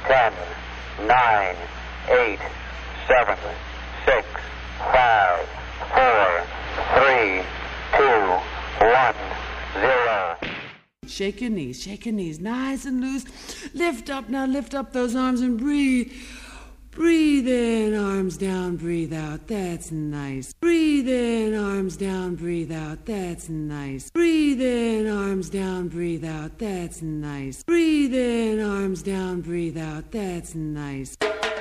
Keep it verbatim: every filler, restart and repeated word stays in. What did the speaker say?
ten, nine, eight, seven, six, five, four, three, two, one, zero. Shake your knees, shake your knees, nice and loose. Lift up now, lift up those arms and breathe. Breathe in, arms down, breathe out, that's nice. Breathe in, arms down, breathe out, that's nice. Breathe in, arms down, breathe out, that's nice. Breathe in, arms down, breathe out, that's nice.